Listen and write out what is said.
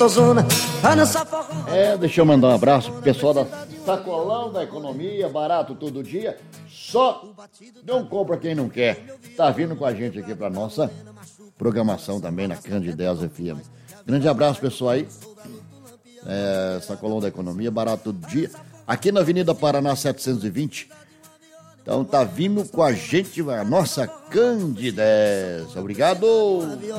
Deixa eu mandar um abraço pro pessoal da Sacolão da Economia, barato todo dia, só não compra quem não quer. Tá vindo com a gente aqui pra nossa programação também na Candidez FM. Grande abraço, pessoal aí. Sacolão da Economia, barato todo dia, aqui na Avenida Paraná 720. Então tá vindo com a gente a nossa Candidez. Obrigado!